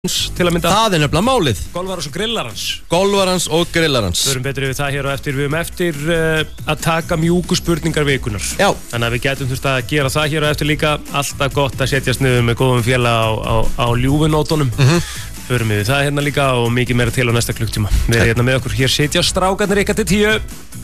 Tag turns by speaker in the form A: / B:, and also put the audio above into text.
A: til að mynda.
B: Það nefnilega málið.
A: Golfarans og grillarans.
B: Golfarans og grillarans.
A: Við erum betur yfir það hér og eftir. Við erum eftir að taka mjúku spurningar vikunar.
B: Já.
A: Þannig að við getum þurft að gera það hér og eftir líka. Alltaf gott að setjast niður með góðum félag á ljúfunótunum. Förum við það hérna líka og mikið meira til á næsta klukktíma. Við erum hérna með okkur. Hér sitja strákarnir ykkar til 10.